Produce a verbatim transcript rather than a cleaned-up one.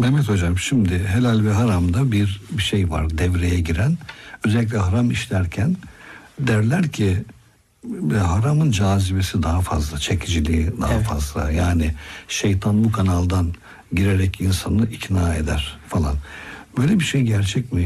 Mehmet Hocam, şimdi helal ve haramda bir, bir şey var devreye giren. Özellikle haram işlerken derler ki haramın cazibesi daha fazla, çekiciliği daha evet. fazla. Yani şeytan bu kanaldan girerek insanı ikna eder falan. Böyle bir şey gerçek mi?